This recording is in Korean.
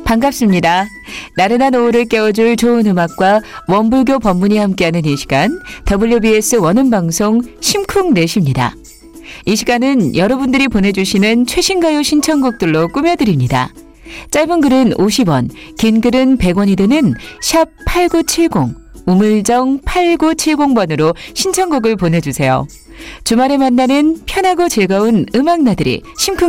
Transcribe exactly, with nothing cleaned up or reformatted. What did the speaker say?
반갑습니다. 나른한 오후를 깨워줄 좋은 음악과 원불교 법문이 함께하는 이 시간 더블유비에스 원음방송 심쿵넷입니다. 이 시간은 여러분들이 보내주시는 최신가요 신청곡들로 꾸며드립니다. 짧은 글은 오십 원, 긴 글은 백 원이 드는 샵 팔구칠공, 우물정 팔구칠공 번으로 신청곡을 보내주세요. 주말에 만나는 편하고 즐거운 음악 나들이 심쿵